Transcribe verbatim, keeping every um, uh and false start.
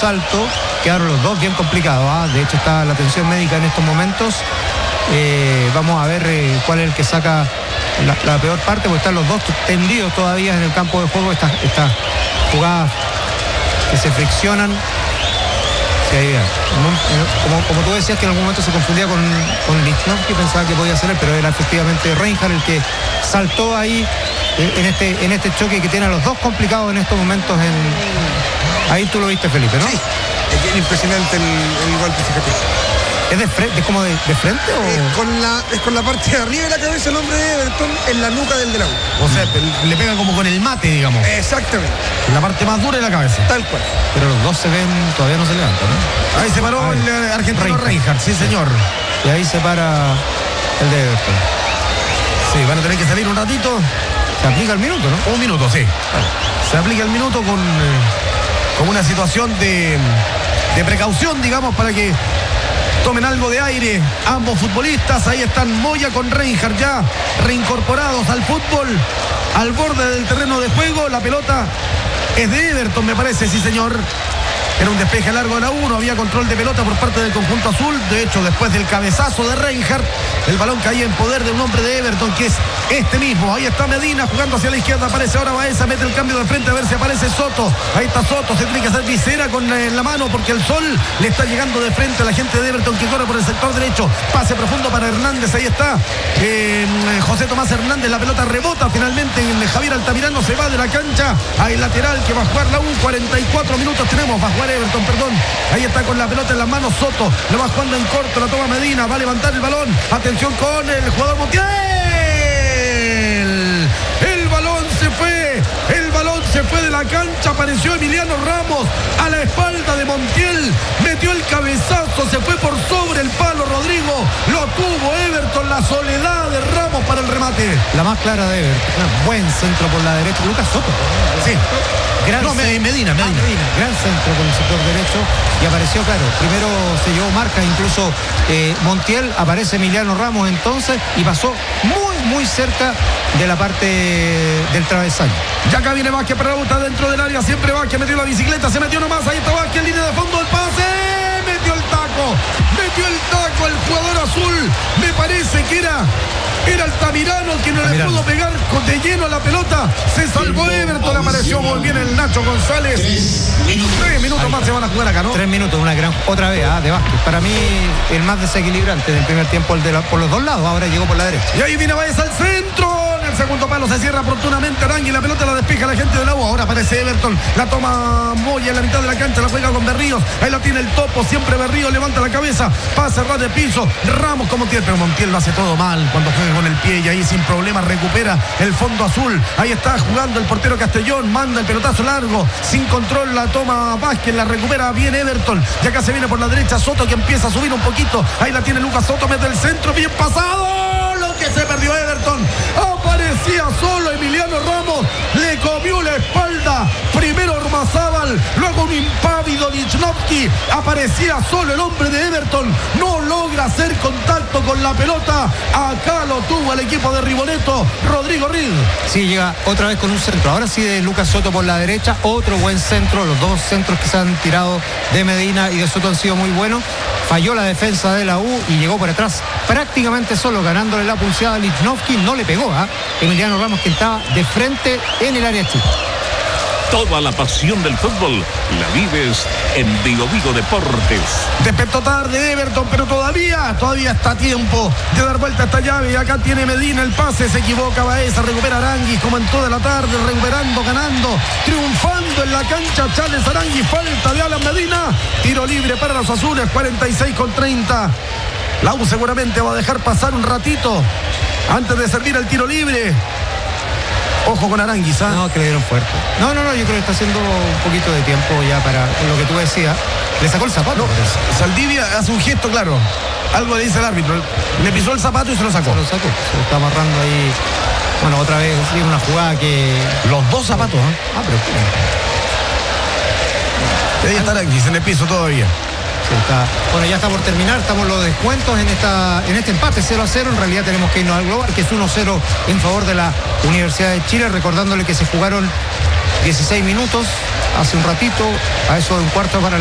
salto. Quedaron los dos bien complicados, ¿ah? De hecho está la atención médica en estos momentos. Eh, vamos a ver eh, cuál es el que saca la, la peor parte, porque están los dos tendidos todavía en el campo de juego. Estas esta jugadas que se friccionan. Sí, ahí, como, como tú decías que en algún momento se confundía con, con Lichnowsky, pensaba que podía ser él, pero era efectivamente Reinhardt el que saltó ahí en este, en este choque que tiene a los dos complicados en estos momentos. En... Ahí tú lo viste, Felipe, ¿no? Sí, es bien impresionante el, el golpe, fíjate. ¿Es, de frente, ¿Es como de, de frente o...? Es con, la, es con la parte de arriba de la cabeza el hombre de Everton en la nuca del de la U. O sea, le pega como con el mate, digamos. Exactamente. En la parte más dura de la cabeza. Tal cual. Pero los dos se ven, todavía no se levantan, ¿no? Ahí se paró Ay, el argentino Reinhardt. Reinhardt, sí señor. Y ahí se para el de Everton. Sí, van a tener que salir un ratito. Se aplica el minuto, ¿no? Un minuto, sí. Se aplica el minuto con, eh, con una situación de, de precaución, digamos, para que tomen algo de aire ambos futbolistas. Ahí están Moya con Reinhardt ya reincorporados al fútbol, al borde del terreno de juego. La pelota es de Everton, me parece, sí señor. Era un despeje largo de la uno, había control de pelota por parte del conjunto azul. De hecho, después del cabezazo de Reinhardt, el balón caía en poder de un hombre de Everton, que es este mismo. Ahí está Medina jugando hacia la izquierda, aparece ahora Baeza, mete el cambio de frente a ver si aparece Soto. Ahí está Soto, se tiene que hacer visera con la, en la mano porque el sol le está llegando de frente a la gente de Everton que corre por el sector derecho. Pase profundo para Hernández, ahí está eh, José Tomás Hernández, la pelota rebota finalmente en Javier Altamirano, se va de la cancha. Hay lateral que va a jugar la U, cuarenta y cuatro minutos tenemos, va a jugar Everton, perdón. Ahí está con la pelota en las manos Soto, lo va jugando en corto, la toma Medina, va a levantar el balón. Atención con el jugador Montiel. El balón se fue, el balón se fue de la cancha, apareció Emiliano Ramos a la espalda de Montiel, metió el cabezazo, se fue por sobre el palo Rodrigo, lo tuvo Everton, la soledad de Ramos para el remate. La más clara de Everton, buen centro por la derecha, Lucas Soto. Sí. Gran no, Medina, Medina. Ah, Medina. Gran centro por el sector derecho y apareció, claro, primero se llevó marca, incluso eh, Montiel, aparece Emiliano Ramos entonces y pasó muy, muy cerca de la parte del travesaño. Ya acá viene Vázquez para la bota dentro del área, siempre Vázquez metió la bicicleta, se metió nomás, ahí está Vázquez en línea de fondo, el pase, metió el taco, metió el taco el jugador azul, me parece que era... Era Altamirano quien no Altamirano. le pudo pegar de lleno a la pelota. Se salvó Everton, apareció muy bien el Nacho González. Tres minutos, Tres minutos más se van a jugar acá, ¿no? Tres minutos, una gran, otra vez, ¿ah? de Vázquez. Para mí, el más desequilibrante del primer tiempo, el de la, por los dos lados, ahora llegó por la derecha. Y ahí viene Baez al centro. En el segundo palo se cierra oportunamente Arangui, la pelota la despeja la gente del agua. Ahora aparece Everton, la toma Moya en la mitad de la cancha, la juega con Berríos. Ahí la tiene el Topo, siempre Berríos levanta la cabeza, pasa a ras de piso. Ramos como Montiel, pero Montiel lo hace todo mal cuando juega con el pie y ahí sin problema recupera el fondo azul. Ahí está jugando el portero Castellón, manda el pelotazo largo, sin control la toma Vázquez, la recupera bien Everton. Y acá se viene por la derecha Soto que empieza a subir un poquito. Ahí la tiene Lucas Soto, mete el centro, bien pasado. Lo que se perdió Everton. Aparecía solo Emiliano Ramos, le comió la espalda. Primero Ormazábal, luego un impávido Lichnowsky. Aparecía solo el hombre de Everton. No logra hacer contacto con la pelota. Acá lo tuvo el equipo de Riboneto, Rodrigo Reed. Sí, llega otra vez con un centro. Ahora sí de Lucas Soto por la derecha. Otro buen centro. Los dos centros que se han tirado de Medina y de Soto han sido muy buenos. Falló la defensa de la U y llegó por atrás prácticamente solo, ganándole la pulseada a Lichnowsky. No le pegó a ¿eh? Emiliano Ramos, que estaba de frente en el área chica. Toda la pasión del fútbol la vives en Vigo Vigo Deportes. Despertó tarde Everton, pero todavía, todavía está a tiempo de dar vuelta a esta llave. Y acá tiene Medina el pase, se equivoca Baeza, recupera Aranguis como en toda la tarde, recuperando, ganando, triunfando en la cancha Charles Aranguis. Falta de Alan Medina, tiro libre para los azules, cuarenta y seis con treinta. La U seguramente va a dejar pasar un ratito antes de servir el tiro libre. Ojo con Aranguis, ¿ah? No, que le dieron fuerte. No, no, no, yo creo que está haciendo un poquito de tiempo ya para lo que tú decías. Le sacó el zapato. No, Saldivia hace un gesto claro. Algo le dice el árbitro. Le pisó el zapato y se lo sacó. Se lo sacó. Se lo está amarrando ahí. Bueno, otra vez sí, una jugada que... Los dos zapatos, ¿eh? Ah, pero... Ahí está Aranguis en el piso todavía. Sí, está. Bueno, ya está por terminar, estamos los descuentos en esta en este empate cero a cero. En realidad tenemos que irnos al global, que es uno cero en favor de la Universidad de Chile, recordándole que se jugaron dieciséis minutos hace un ratito, a eso de un cuarto para la